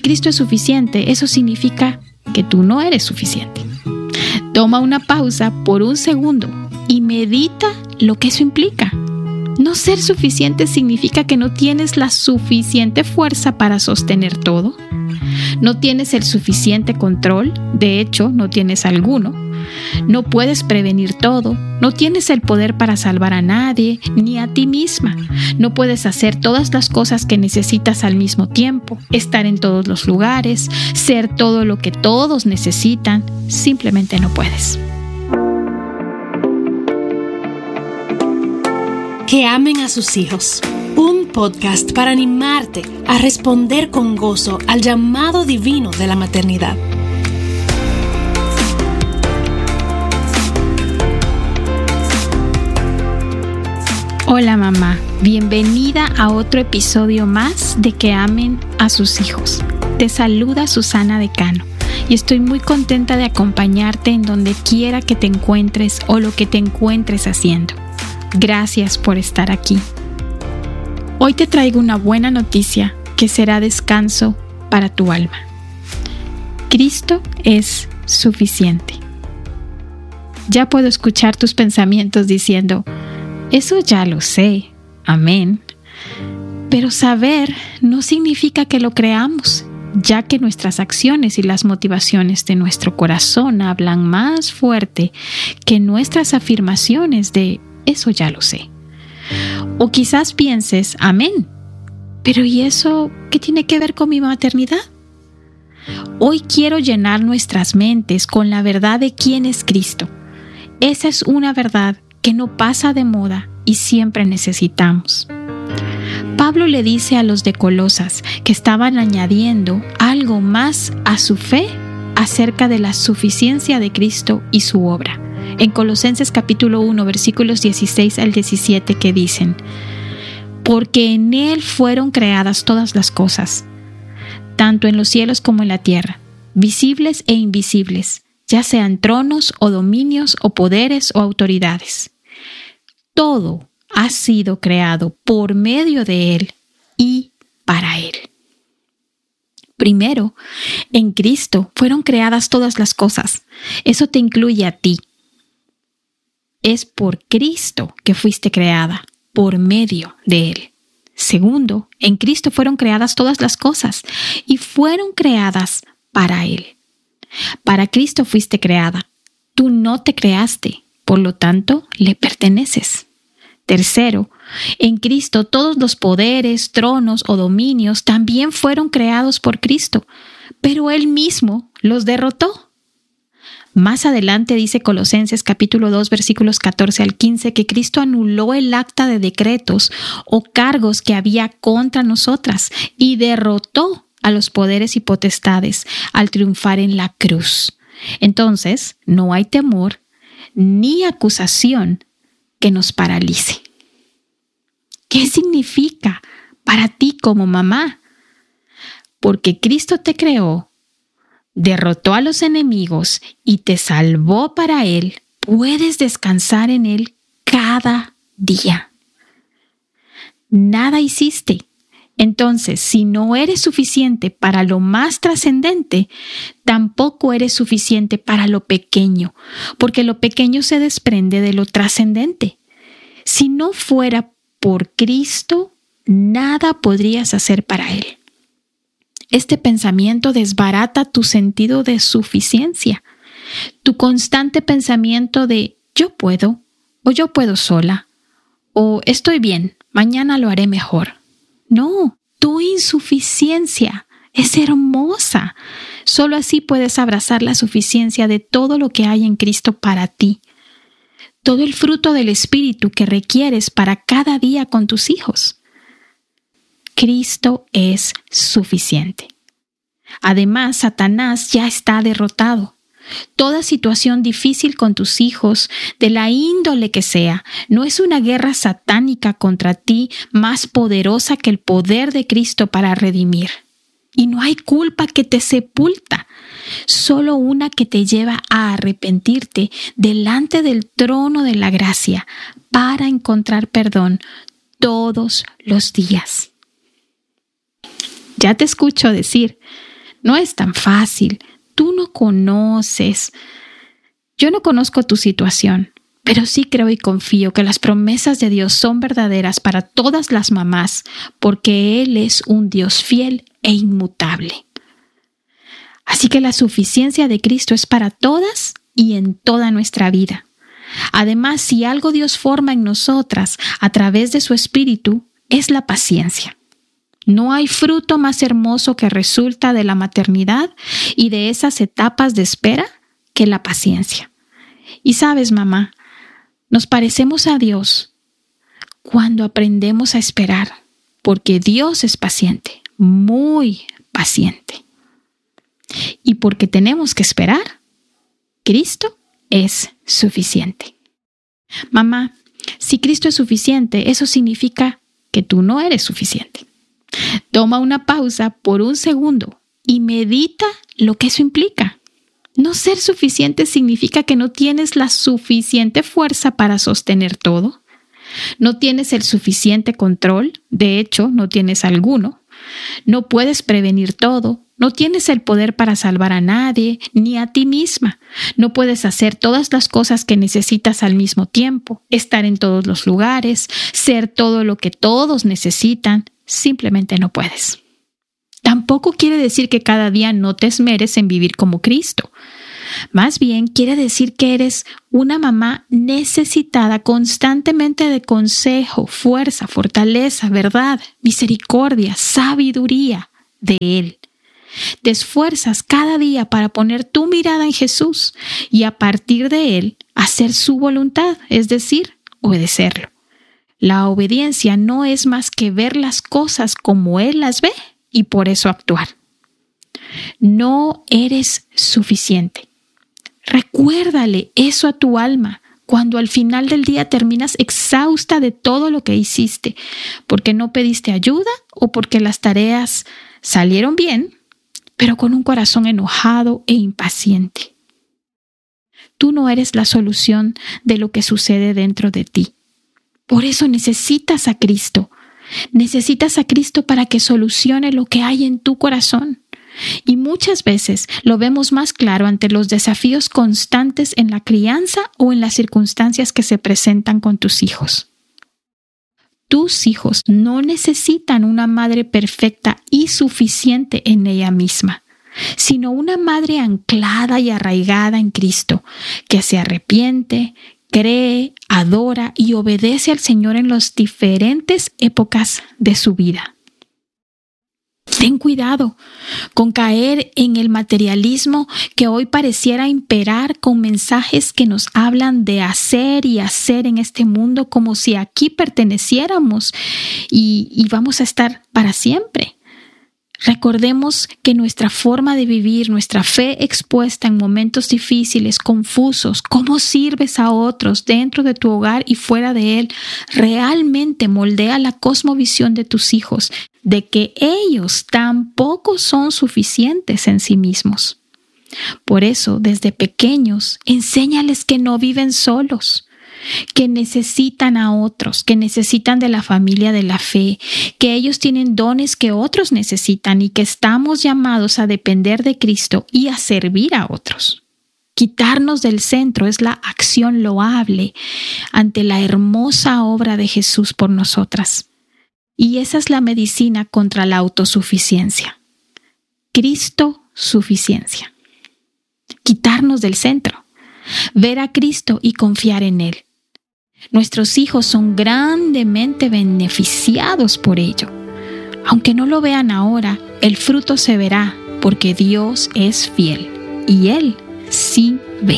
Cristo es suficiente, eso significa que tú no eres suficiente. Toma una pausa por un segundo y medita lo que eso implica. No ser suficiente significa que no tienes la suficiente fuerza para sostener todo. No tienes el suficiente control, de hecho, no tienes alguno. No puedes prevenir todo, no tienes el poder para salvar a nadie, ni a ti misma. No puedes hacer todas las cosas que necesitas al mismo tiempo, estar en todos los lugares, ser todo lo que todos necesitan. Simplemente no puedes. Que amen a sus hijos. Un podcast para animarte a responder con gozo al llamado divino de la maternidad. Hola mamá, bienvenida a otro episodio más de Que amen a sus hijos. Te saluda Susana Decano y estoy muy contenta de acompañarte en donde quiera que te encuentres o lo que te encuentres haciendo. Gracias por estar aquí. Hoy te traigo una buena noticia que será descanso para tu alma. Cristo es suficiente. Ya puedo escuchar tus pensamientos diciendo, eso ya lo sé, amén. Pero saber no significa que lo creamos, ya que nuestras acciones y las motivaciones de nuestro corazón hablan más fuerte que nuestras afirmaciones de eso ya lo sé. O quizás pienses, amén, pero ¿y eso qué tiene que ver con mi maternidad? Hoy quiero llenar nuestras mentes con la verdad de quién es Cristo. Esa es una verdad que no pasa de moda y siempre necesitamos. Pablo le dice a los de Colosas que estaban añadiendo algo más a su fe acerca de la suficiencia de Cristo y su obra. En Colosenses capítulo 1, versículos 16 al 17 que dicen, porque en Él fueron creadas todas las cosas, tanto en los cielos como en la tierra, visibles e invisibles, ya sean tronos o dominios o poderes o autoridades. Todo ha sido creado por medio de Él y para Él. Primero, en Cristo fueron creadas todas las cosas. Eso te incluye a ti. Es por Cristo que fuiste creada, por medio de Él. Segundo, en Cristo fueron creadas todas las cosas y fueron creadas para Él. Para Cristo fuiste creada. Tú no te creaste, por lo tanto, le perteneces. Tercero, en Cristo todos los poderes, tronos o dominios también fueron creados por Cristo, pero Él mismo los derrotó. Más adelante dice Colosenses capítulo 2 versículos 14 al 15 que Cristo anuló el acta de decretos o cargos que había contra nosotras y derrotó a los poderes y potestades al triunfar en la cruz. Entonces, no hay temor ni acusación que nos paralice. ¿Qué significa para ti como mamá? Porque Cristo te creó, derrotó a los enemigos y te salvó para Él, puedes descansar en Él cada día. Nada hiciste. Entonces, si no eres suficiente para lo más trascendente, tampoco eres suficiente para lo pequeño, porque lo pequeño se desprende de lo trascendente. Si no fuera por Cristo, nada podrías hacer para Él. Este pensamiento desbarata tu sentido de suficiencia, tu constante pensamiento de yo puedo, o yo puedo sola, o estoy bien, mañana lo haré mejor. No, tu insuficiencia es hermosa. Solo así puedes abrazar la suficiencia de todo lo que hay en Cristo para ti. Todo el fruto del Espíritu que requieres para cada día con tus hijos. Cristo es suficiente. Además, Satanás ya está derrotado. Toda situación difícil con tus hijos, de la índole que sea, no es una guerra satánica contra ti más poderosa que el poder de Cristo para redimir. Y no hay culpa que te sepulta, solo una que te lleva a arrepentirte delante del trono de la gracia para encontrar perdón todos los días. Ya te escucho decir, No es tan fácil. Tú no conoces. Yo no conozco tu situación, pero sí creo y confío que las promesas de Dios son verdaderas para todas las mamás, porque Él es un Dios fiel e inmutable. Así que la suficiencia de Cristo es para todas y en toda nuestra vida. Además, si algo Dios forma en nosotras a través de su Espíritu, es la paciencia. No hay fruto más hermoso que resulta de la maternidad y de esas etapas de espera que la paciencia. Y sabes, mamá, nos parecemos a Dios cuando aprendemos a esperar, porque Dios es paciente, muy paciente. Y porque tenemos que esperar, Cristo es suficiente. Mamá, si Cristo es suficiente, eso significa que tú no eres suficiente. Toma una pausa por un segundo y medita lo que eso implica. No ser suficiente significa que no tienes la suficiente fuerza para sostener todo. No tienes el suficiente control, de hecho, no tienes alguno. No puedes prevenir todo. No tienes el poder para salvar a nadie, ni a ti misma. No puedes hacer todas las cosas que necesitas al mismo tiempo, estar en todos los lugares, ser todo lo que todos necesitan. Simplemente no puedes. Tampoco quiere decir que cada día no te esmeres en vivir como Cristo. Más bien quiere decir que eres una mamá necesitada constantemente de consejo, fuerza, fortaleza, verdad, misericordia, sabiduría de Él. Te esfuerzas cada día para poner tu mirada en Jesús y a partir de Él hacer su voluntad, es decir, obedecerlo. La obediencia no es más que ver las cosas como Él las ve y por eso actuar. No eres suficiente. Recuérdale eso a tu alma cuando al final del día terminas exhausta de todo lo que hiciste, porque no pediste ayuda o porque las tareas salieron bien, pero con un corazón enojado e impaciente. Tú no eres la solución de lo que sucede dentro de ti. Por eso necesitas a Cristo. Necesitas a Cristo para que solucione lo que hay en tu corazón. Y muchas veces lo vemos más claro ante los desafíos constantes en la crianza o en las circunstancias que se presentan con tus hijos. Tus hijos no necesitan una madre perfecta y suficiente en ella misma, sino una madre anclada y arraigada en Cristo, que se arrepiente, cree, adora y obedece al Señor en las diferentes épocas de su vida. Ten cuidado con caer en el materialismo que hoy pareciera imperar con mensajes que nos hablan de hacer y hacer en este mundo como si aquí perteneciéramos y vamos a estar para siempre. Recordemos que nuestra forma de vivir, nuestra fe expuesta en momentos difíciles, confusos, cómo sirves a otros dentro de tu hogar y fuera de él, realmente moldea la cosmovisión de tus hijos, de que ellos tampoco son suficientes en sí mismos. Por eso, desde pequeños, enséñales que no viven solos, que necesitan a otros, que necesitan de la familia de la fe, que ellos tienen dones que otros necesitan y que estamos llamados a depender de Cristo y a servir a otros. Quitarnos del centro es la acción loable ante la hermosa obra de Jesús por nosotras. Y esa es la medicina contra la autosuficiencia. Cristo suficiencia. Quitarnos del centro. Ver a Cristo y confiar en Él. Nuestros hijos son grandemente beneficiados por ello. Aunque no lo vean ahora, el fruto se verá porque Dios es fiel y Él sí ve.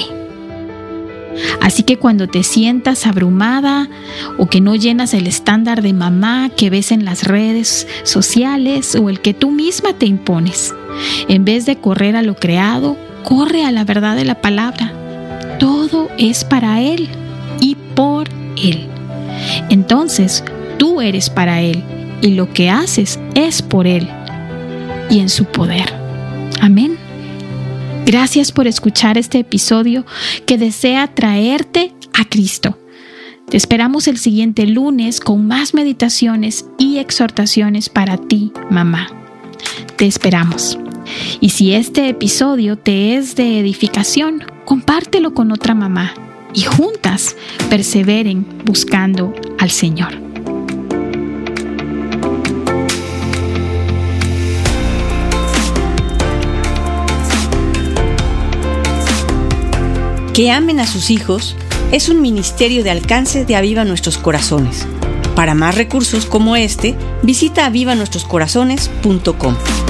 Así que cuando te sientas abrumada o que no llenas el estándar de mamá que ves en las redes sociales o el que tú misma te impones, en vez de correr a lo creado, corre a la verdad de la palabra. Todo es para Él y por Él. Entonces, tú eres para Él y lo que haces es por Él y en su poder. Amén. Gracias por escuchar este episodio que desea traerte a Cristo. Te esperamos el siguiente lunes con más meditaciones y exhortaciones para ti, mamá. Te esperamos. Y si este episodio te es de edificación, compártelo con otra mamá y juntas perseveren buscando al Señor. Que amen a sus hijos es un ministerio de alcance de Aviva Nuestros Corazones. Para más recursos como este, visita avivanuestroscorazones.com.